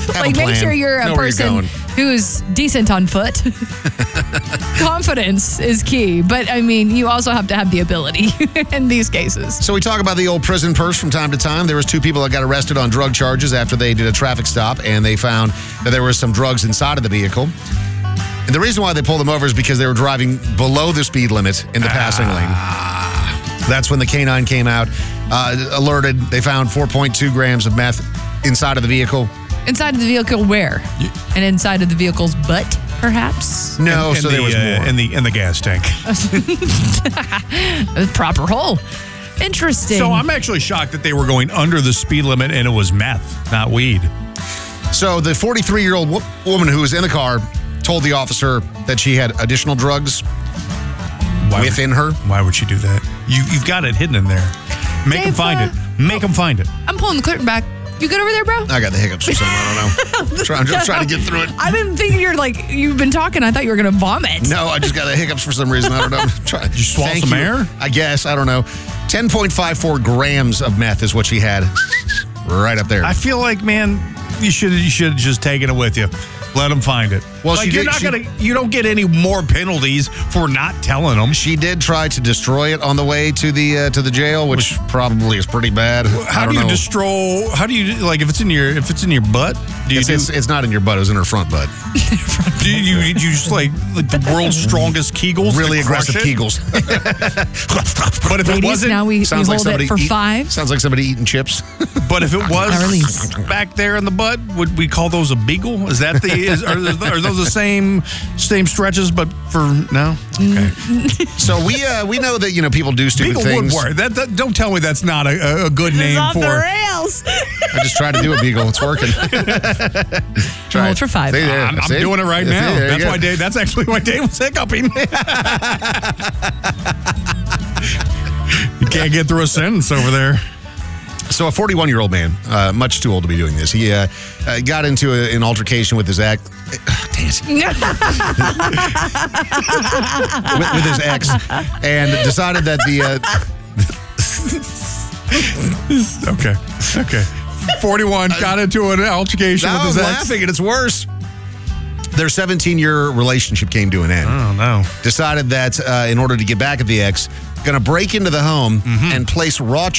Like, make sure you're a person who's decent on foot. Confidence is key. But, I mean, you also have to have the ability in these cases. So we talk about the old prison purse from time to time. There was 2 people that got arrested on drug charges after they did a traffic stop, and they found that there was some drugs inside of the vehicle. And the reason why they pulled them over is because they were driving below the speed limit in the passing lane. That's when the K-9 came out, alerted. They found 4.2 grams of meth inside of the vehicle. Inside of the vehicle where? And inside of the vehicle's butt, perhaps? No, so there was more. In the gas tank. A proper hole. Interesting. So I'm actually shocked that they were going under the speed limit and it was meth, not weed. So the 43-year-old woman who was in the car told the officer that she had additional drugs within her. Why would she do that? You've got it hidden in there. Make them find it. Make them find it. I'm pulling the curtain back. You good over there, bro? I got the hiccups or something. I don't know. I'm just trying to get through it. I've been thinking you've been talking. I thought you were going to vomit. No, I just got the hiccups for some reason. I don't know. Did you swallow some air? I guess. I don't know. 10.54 grams of meth is what she had right up there. I feel like, man, you should have just taken it with you. Let them find it. Well, like you don't get any more penalties for not telling them. She did try to destroy it on the way to the jail, which probably is pretty bad. How do you destroy? How do you if it's in your butt? It's not in your butt. It was in her front butt. Do you just like the world's strongest Kegels? Really aggressive Kegels. But if it wasn't, now we hold it for 5. Sounds like somebody eating chips. But if it was back there in the butt, would we call those a beagle? Is that are those the same stretches? But for no, okay. So we know that people do stupid beagle things. Would work. That don't tell me that's not a good name off for the rails. I just tried to do a beagle. It's working. Try hold for 5. I'm doing it right now. That's why Dave. That's actually why Dave was hiccuping. You can't get through a sentence over there. So a 41-year-old man, much too old to be doing this, he got into an altercation with his ex. with his ex, and decided that Okay. 41 got into an altercation with his ex. I'm laughing, and it's worse. Their 17-year relationship came to an end. Oh, no. Decided that in order to get back at the ex, going to break into the home and place raw...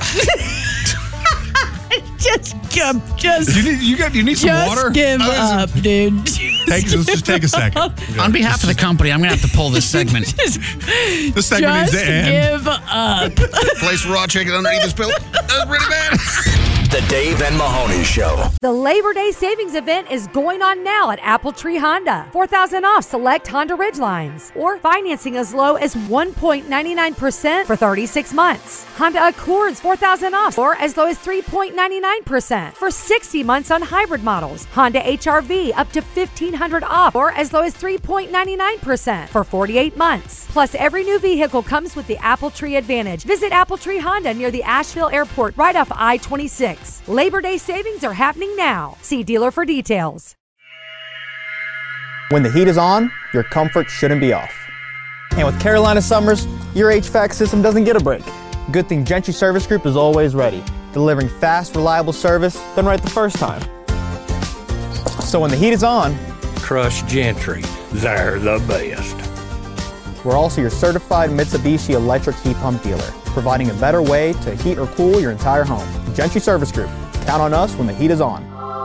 You need some water? Just give up, dude. Let's just take a second. On behalf of the company, I'm going to have to pull this segment. This segment needs to end. Give up. Place raw chicken underneath his pillow. That was pretty bad. The Dave and Mahoney Show. The Labor Day savings event is going on now at Apple Tree Honda. $4,000 off select Honda Ridgelines, or financing as low as 1.99% for 36 months. Honda Accords $4,000 off, or as low as 3.99% for 60 months on hybrid models. Honda HR-V up to $1,500 off, or as low as 3.99% for 48 months. Plus, every new vehicle comes with the Apple Tree Advantage. Visit Apple Tree Honda near the Asheville Airport, right off I-26. Labor Day savings are happening now. See dealer for details. When the heat is on, your comfort shouldn't be off. And with Carolina summers, your HVAC system doesn't get a break. Good thing Gentry Service Group is always ready, delivering fast, reliable service done right the first time. So when the heat is on, trust Gentry. They're the best. We're also your certified Mitsubishi electric heat pump dealer, providing a better way to heat or cool your entire home. Gentry Service Group. Count on us when the heat is on.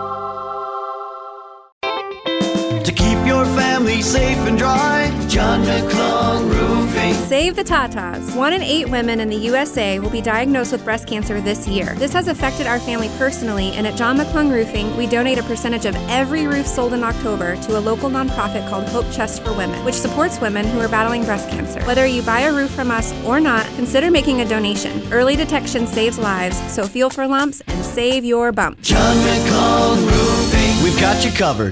To keep your family safe and dry, John McClung Roofing. Save the Tatas. 1 in 8 women in the USA will be diagnosed with breast cancer this year. This has affected our family personally, and at John McClung Roofing, we donate a percentage of every roof sold in October to a local nonprofit called Hope Chest for Women, which supports women who are battling breast cancer. Whether you buy a roof from us or not, consider making a donation. Early detection saves lives, so feel for lumps and save your bump. John McClung Roofing. We've got you covered.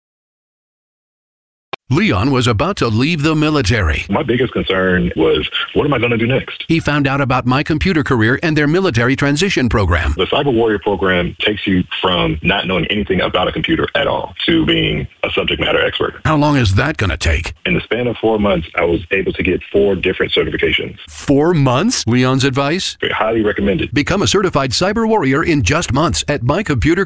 Leon was about to leave the military. My biggest concern was, what am I going to do next? He found out about My Computer Career and their military transition program. The Cyber Warrior program takes you from not knowing anything about a computer at all to being a subject matter expert. How long is that going to take? In the span of 4 months, I was able to get 4 different certifications. 4 months? Leon's advice? Highly recommended. Become a certified Cyber Warrior in just months at mycomputercareer.com.